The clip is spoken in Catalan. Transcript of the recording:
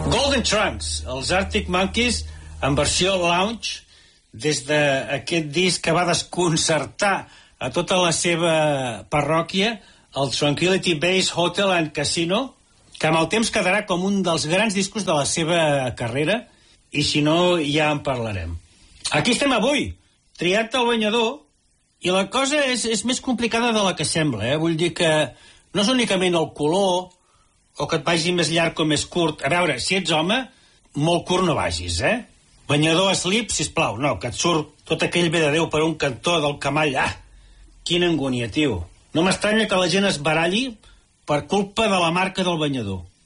Golden Trunks, els Arctic Monkeys en versió lounge, des d'aquest disc que va desconcertar a tota la seva parròquia, el Tranquility Base Hotel and Casino, que amb el temps quedarà com un dels grans discos de la seva carrera, i si no ja en parlarem. Aquí estem avui, triat el banyador, i la cosa és més complicada de la que sembla, Vull dir que no és únicament el color, o que et vagi més llarg o més curt. A veure, si ets home, molt curt no vagis, Banyador slip, sisplau, no, que et surt tot aquell bé de Déu per un cantó del camall. Quina angúnia, tio. No m'estranya que la gent es baralli per culpa de la marca del banyador.